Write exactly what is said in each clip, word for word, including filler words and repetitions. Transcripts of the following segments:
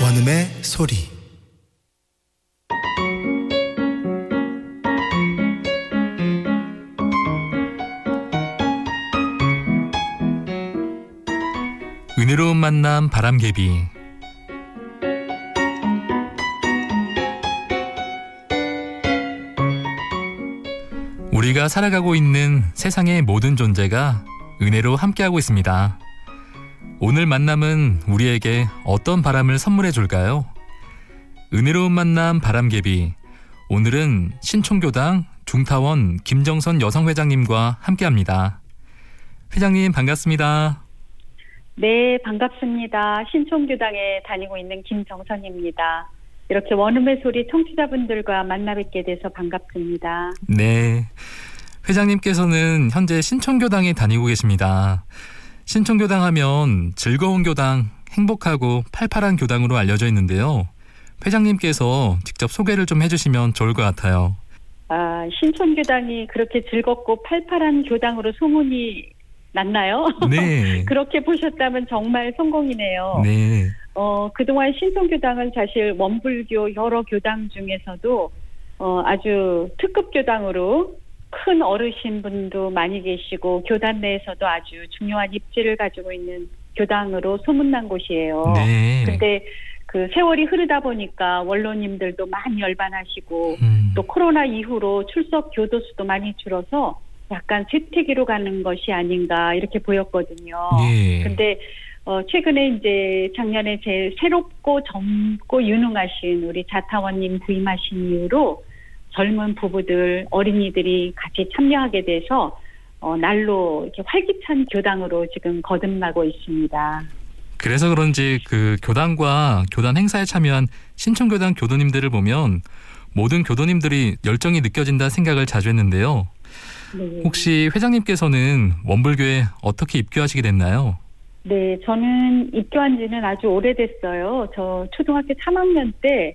원음의 소리. 은혜로운 만남 바람개비. 우리가 살아가고 있는 세상의 모든 존재가 은혜로 함께하고 있습니다. 오늘 만남은 우리에게 어떤 바람을 선물해 줄까요? 은혜로운 만남 바람개비. 오늘은 신촌교당 중타원 김정선 여성회장님과 함께합니다. 회장님 반갑습니다. 네, 반갑습니다. 신촌교당에 다니고 있는 김정선입니다. 이렇게 원음의 소리 청취자분들과 만나 뵙게 돼서 반갑습니다. 네, 회장님께서는 현재 신촌교당에 다니고 계십니다. 신촌교당 하면 즐거운 교당, 행복하고 팔팔한 교당으로 알려져 있는데요. 회장님께서 직접 소개를 좀 해주시면 좋을 것 같아요. 아, 신촌교당이 그렇게 즐겁고 팔팔한 교당으로 소문이 났나요? 네. 그렇게 보셨다면 정말 성공이네요. 네. 어, 그동안 신촌교당은 사실 원불교 여러 교당 중에서도 어, 아주 특급 교당으로 큰 어르신분도 많이 계시고 교단 내에서도 아주 중요한 입지를 가지고 있는 교당으로 소문난 곳이에요. 네. 근데 그 세월이 흐르다 보니까 원로님들도 많이 열반하시고 음. 또 코로나 이후로 출석 교도수도 많이 줄어서 약간 쇠퇴기로 가는 것이 아닌가 이렇게 보였거든요. 예. 근데 어, 최근에 이제 작년에 제일 새롭고 젊고 유능하신 우리 자타원님 부임하신 이후로 젊은 부부들, 어린이들이 같이 참여하게 돼서 어, 날로 이렇게 활기찬 교당으로 지금 거듭나고 있습니다. 그래서 그런지 그 교단과 교단 행사에 참여한 신촌교당 교도님들을 보면 모든 교도님들이 열정이 느껴진다는 생각을 자주 했는데요. 네. 혹시 회장님께서는 원불교에 어떻게 입교하시게 됐나요? 네, 저는 입교한 지는 아주 오래됐어요. 저 초등학교 삼 학년 때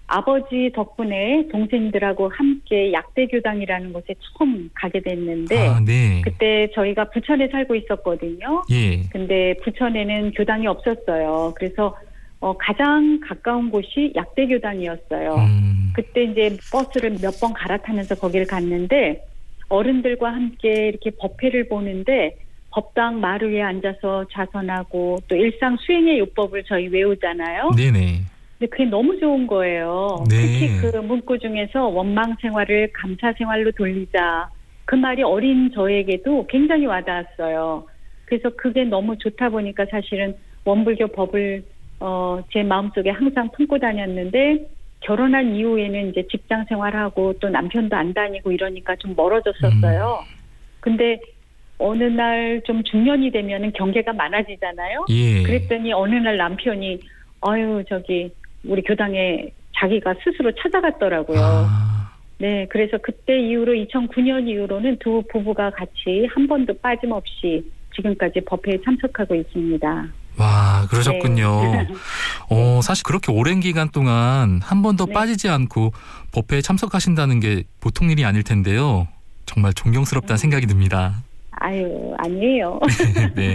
아버지 덕분에 동생들하고 함께 약대교당이라는 곳에 처음 가게 됐는데 아, 네. 그때 저희가 부천에 살고 있었거든요. 예. 근데 부천에는 교당이 없었어요. 그래서 어, 가장 가까운 곳이 약대교당이었어요. 음. 그때 이제 버스를 몇 번 갈아타면서 거기를 갔는데 어른들과 함께 이렇게 법회를 보는데 법당 마루 위에 앉아서 자선하고 또 일상 수행의 요법을 저희 외우잖아요. 네네. 근데 그게 너무 좋은 거예요. 네. 특히 그 문구 중에서 원망 생활을 감사 생활로 돌리자. 그 말이 어린 저에게도 굉장히 와닿았어요. 그래서 그게 너무 좋다 보니까 사실은 원불교 법을 어, 제 마음속에 항상 품고 다녔는데 결혼한 이후에는 이제 직장 생활하고 또 남편도 안 다니고 이러니까 좀 멀어졌었어요. 음. 근데 어느 날 좀 중년이 되면은 경계가 많아지잖아요. 예. 그랬더니 어느 날 남편이 아유 저기 우리 교당에 자기가 스스로 찾아갔더라고요. 아. 네, 그래서 그때 이후로 이천구 년 이후로는 두 부부가 같이 한 번도 빠짐없이 지금까지 법회에 참석하고 있습니다. 와, 그러셨군요. 네. 어, 사실 그렇게 오랜 기간 동안 한 번도 네. 빠지지 않고 법회에 참석하신다는 게 보통 일이 아닐 텐데요. 정말 존경스럽다는 생각이 듭니다. 아유, 아니에요. 네.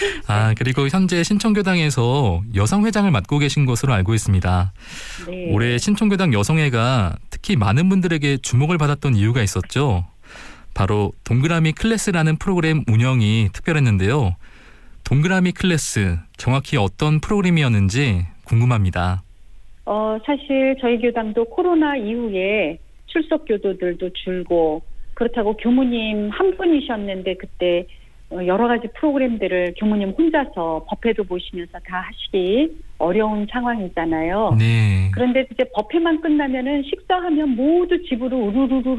아, 그리고 현재 신촌교당에서 여성회장을 맡고 계신 것으로 알고 있습니다. 네. 올해 신촌교당 여성회가 특히 많은 분들에게 주목을 받았던 이유가 있었죠. 바로 동그라미 클래스라는 프로그램 운영이 특별했는데요. 동그라미 클래스, 정확히 어떤 프로그램이었는지 궁금합니다. 어, 사실 저희 교당도 코로나 이후에 출석 교도들도 줄고 그렇다고 교무님 한 분이셨는데 그때 여러 가지 프로그램들을 교무님 혼자서 법회도 보시면서 다 하시기 어려운 상황이잖아요. 네. 그런데 이제 법회만 끝나면은 식사하면 모두 집으로 우르르르